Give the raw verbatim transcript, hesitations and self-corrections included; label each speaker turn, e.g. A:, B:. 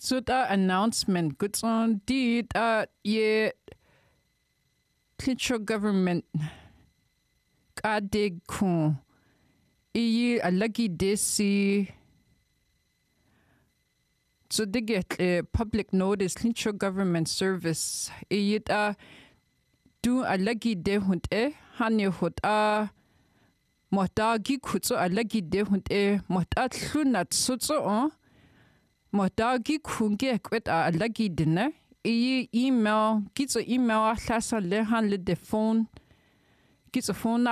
A: so da announcement good on did uh ye Klitschko government kadig kun iyi alagi desi so they get a public notice Klitschko government service iyi da du alagi de hund e hani hot a mohta gi khutso alagi de hund e mohta tlunat sutso on mohta gi khunge kwet a alagi dine iyi email kitso email a hlasa le han le de phone kitso phone